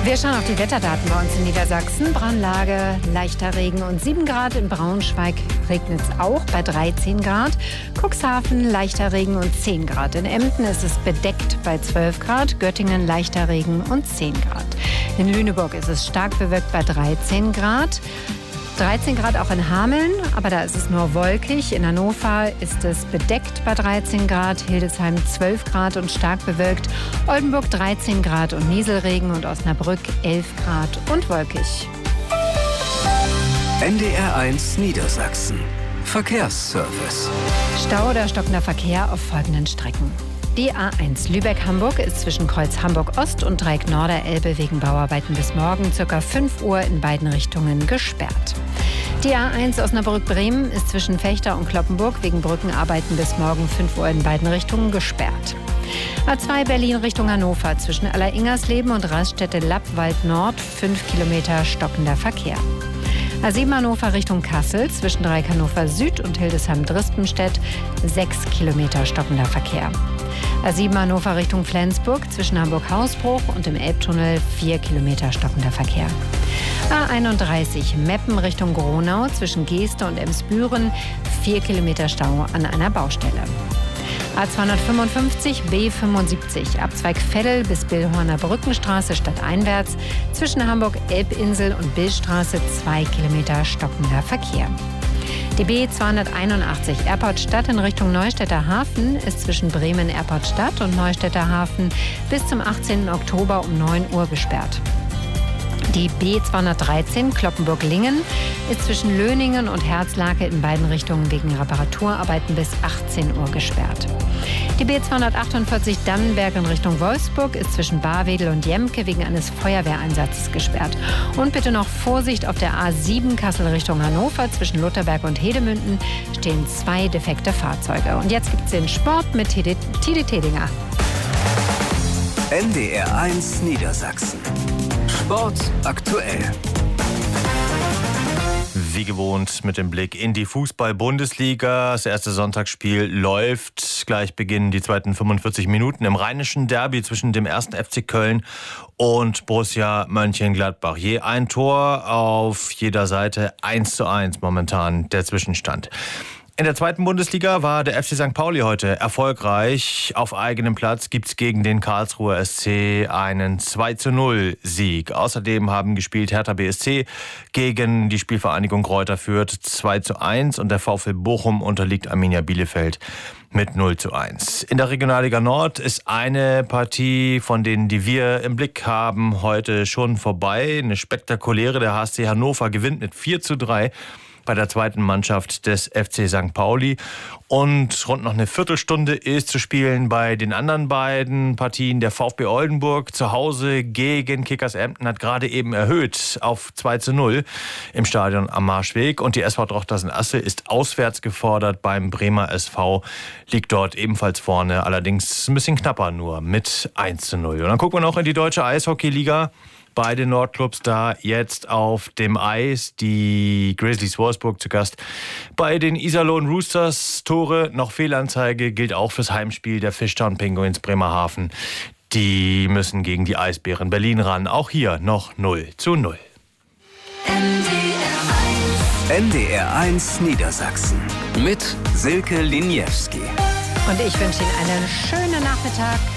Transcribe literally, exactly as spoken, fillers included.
Wir schauen auf die Wetterdaten bei uns in Niedersachsen. Braunlage, leichter Regen und sieben Grad. In Braunschweig regnet es auch bei dreizehn Grad. Cuxhaven, leichter Regen und zehn Grad. In Emden ist es bedeckt bei zwölf Grad. Göttingen, leichter Regen und zehn Grad. In Lüneburg ist es stark bewölkt bei dreizehn Grad. dreizehn Grad auch in Hameln, aber da ist es nur wolkig. In Hannover ist es bedeckt bei dreizehn Grad, Hildesheim zwölf Grad und stark bewölkt, Oldenburg dreizehn Grad und Nieselregen und Osnabrück elf Grad und wolkig. N D R eins Niedersachsen. Verkehrsservice. Stau oder stockender Verkehr auf folgenden Strecken. Die A eins Lübeck-Hamburg ist zwischen Kreuz Hamburg-Ost und Dreieck Norderelbe wegen Bauarbeiten bis morgen ca. fünf Uhr in beiden Richtungen gesperrt. Die A eins Osnabrück-Bremen ist zwischen Fechter und Cloppenburg wegen Brückenarbeiten bis morgen fünf Uhr in beiden Richtungen gesperrt. A zwei Berlin Richtung Hannover zwischen Aller-Ingersleben und Raststätte-Lappwald Nord fünf Kilometer stockender Verkehr. A sieben Hannover Richtung Kassel zwischen Dreieck Hannover Süd und Hildesheim-Drispenstedt sechs Kilometer stockender Verkehr. A sieben Hannover Richtung Flensburg zwischen Hamburg-Hausbruch und dem Elbtunnel vier Kilometer stockender Verkehr. A einunddreißig Meppen Richtung Gronau zwischen Geeste und Emsbüren vier Kilometer Stau an einer Baustelle. A zweihundertfünfundfünfzig B fünfundsiebzig Abzweig Veddel bis Billhorner Brückenstraße stadteinwärts zwischen Hamburg-Elbinsel und Billstraße zwei Kilometer stockender Verkehr. Die B zweihunderteinundachtzig Erportstadt in Richtung Neustädter Hafen ist zwischen Bremen Erportstadt und Neustädter Hafen bis zum achtzehnten Oktober um neun Uhr gesperrt. Die B zweihundertdreizehn Cloppenburg-Lingen ist zwischen Löningen und Herzlake in beiden Richtungen wegen Reparaturarbeiten bis achtzehn Uhr gesperrt. Die B zweihundertachtundvierzig Dannenberg in Richtung Wolfsburg ist zwischen Barwedel und Jemke wegen eines Feuerwehreinsatzes gesperrt. Und bitte noch Vorsicht auf der A sieben Kassel Richtung Hannover. Zwischen Lutherberg und Hedemünden stehen zwei defekte Fahrzeuge. Und jetzt gibt es den Sport mit Tide Tedinger. N D R eins Niedersachsen. Sport aktuell. Wie gewohnt mit dem Blick in die Fußball-Bundesliga. Das erste Sonntagsspiel läuft. Gleich beginnen die zweiten fünfundvierzig Minuten im rheinischen Derby zwischen dem ersten F C Köln und Borussia Mönchengladbach. Je ein Tor auf jeder Seite, eins zu eins momentan der Zwischenstand. In der zweiten Bundesliga war der F C Sankt Pauli heute erfolgreich. Auf eigenem Platz gibt's gegen den Karlsruher S C einen zwei zu null Sieg. Außerdem haben gespielt Hertha B S C gegen die Spielvereinigung Greuther Fürth zwei zu eins und der VfL Bochum unterliegt Arminia Bielefeld mit null zu eins. In der Regionalliga Nord ist eine Partie von denen, die wir im Blick haben, heute schon vorbei. Eine spektakuläre. Der H S C Hannover gewinnt mit vier zu drei. Bei der zweiten Mannschaft des F C Sankt Pauli. Und rund noch eine Viertelstunde ist zu spielen bei den anderen beiden Partien. Der VfB Oldenburg zu Hause gegen Kickers Emden hat gerade eben erhöht auf zwei zu null im Stadion am Marschweg. Und die S V Drochtersen-Asse ist auswärts gefordert beim Bremer S V. Liegt dort ebenfalls vorne, allerdings ein bisschen knapper nur mit eins zu null. Und dann gucken wir noch in die deutsche Eishockeyliga. Beide Nordclubs da jetzt auf dem Eis. Die Grizzlies Wolfsburg zu Gast bei den Iserlohn Roosters. Tore, noch Fehlanzeige, gilt auch fürs Heimspiel der Fishtown Penguins Bremerhaven. Die müssen gegen die Eisbären Berlin ran. Auch hier noch null zu null. N D R eins Niedersachsen mit Silke Liniewski. Und ich wünsche Ihnen einen schönen Nachmittag.